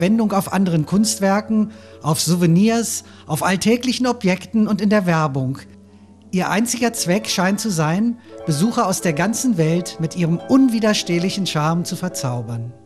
Wendung auf anderen Kunstwerken, auf Souvenirs, auf alltäglichen Objekten und in der Werbung. Ihr einziger Zweck scheint zu sein, Besucher aus der ganzen Welt mit ihrem unwiderstehlichen Charme zu verzaubern.